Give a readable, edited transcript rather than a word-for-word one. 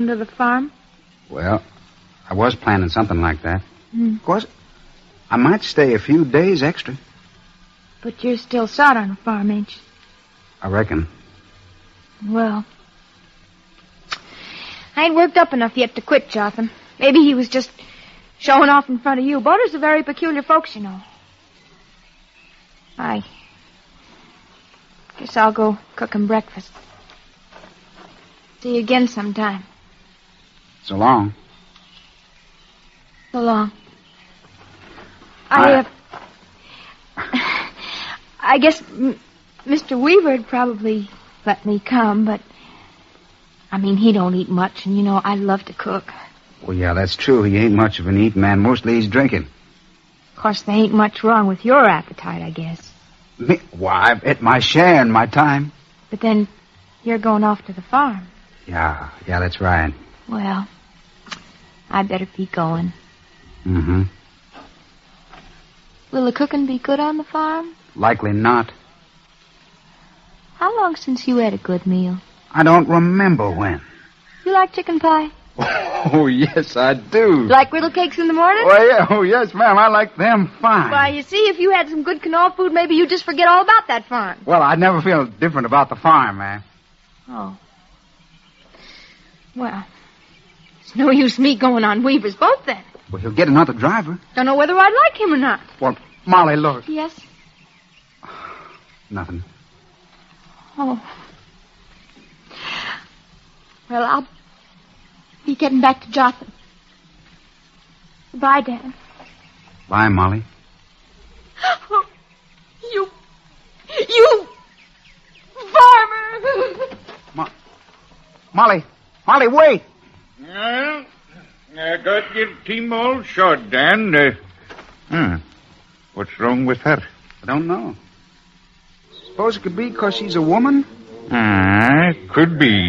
To the farm? Well, I was planning something like that. Of course, I might stay a few days extra. But you're still sot on the farm, ain't you? I reckon. Well, I ain't worked up enough yet to quit, Jotham. Maybe he was just showing off in front of you. Boaters are very peculiar folks, you know. I guess I'll go cook him breakfast. See you again sometime. So long. So long. I guess Mr. Weaver'd probably let me come, but I mean, he don't eat much, and you know, I love to cook. Well, yeah, that's true. He ain't much of an eating man. Mostly he's drinking. Of course, there ain't much wrong with your appetite, I guess. Me? Why, I've ate my share in my time. But then you're going off to the farm. Yeah, that's right. Well, I better be going. Mm-hmm. Will the cooking be good on the farm? Likely not. How long since you had a good meal? I don't remember when. You like chicken pie? Oh, yes, I do. Like griddle cakes in the morning? Well, yeah. Oh, yes, ma'am. I like them fine. Why, you see, if you had some good canola food, maybe you'd just forget all about that farm. Well, I'd never feel different about the farm, ma'am. Oh. Well, it's no use me going on Weaver's boat, then. Well, he'll get another driver. Don't know whether I'd like him or not. Well, Molly, look. Yes? Nothing. Oh. Well, I'll be getting back to Jotham. Goodbye, Dan. Bye, Molly. Oh, you farmer! Molly, wait! Well, I got your team all shod, Dan. What's wrong with her? I don't know. Suppose it could be because she's a woman? Could be.